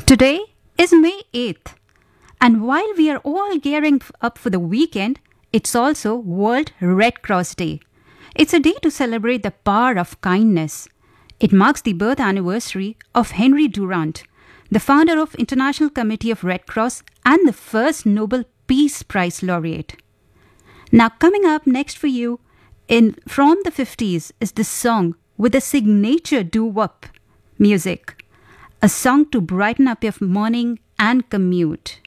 Today is May 8th, and while we are all gearing up for the weekend, it's also World Red Cross Day. It's a day to celebrate the power of kindness. It marks the birth anniversary of Henry Durant, the founder of International Committee of Red Cross and the first Nobel Peace Prize laureate. Now coming up next for you from the 50s is this song with the signature doo-wop music. A song to brighten up your morning and commute.